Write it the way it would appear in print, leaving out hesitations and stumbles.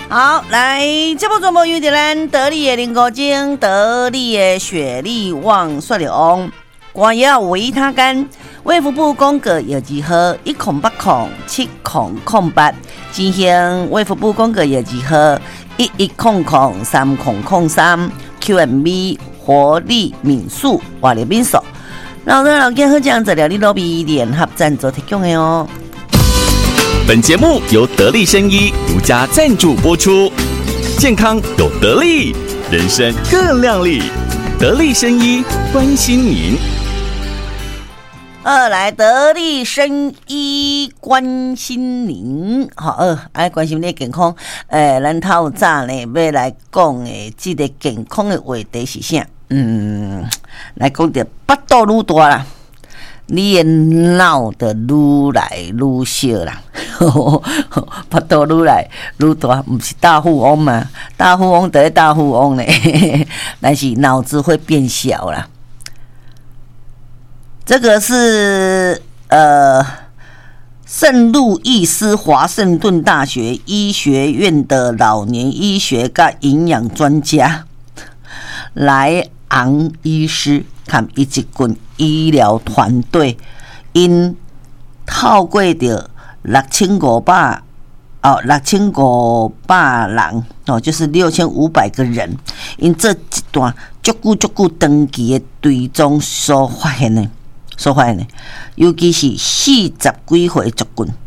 好，来，这部节目由咱得力的灵果精、得力的雪力旺雪力旺、光药维他干、卫福部公告药剂号108070008，进行卫福部公告药剂号11003003 QMB 活力敏素活力敏素。老人老健好讲治疗你老鼻联合赞助提供的哦。 本节目由得力生医独家赞助播出，健康有得力，人生更亮丽。得力生医关心您。 来得力生医关心您，好爱关心你的健康。咱透早呢要来讲的这个健康的话题是啥？来讲到腹肚愈大啦，你的脑就愈来愈小啦。腹肚愈来愈大，不是大富翁嘛？大富翁就是大富翁呢，但是脑子会变小啦。这个是圣路易斯华盛顿大学医学院的老年医学跟营养专家莱昂医师和一群医疗团队，因透过着6500人就是6500个人，因这一段足久长期的追踪所发现的，尤其是40几岁的族群，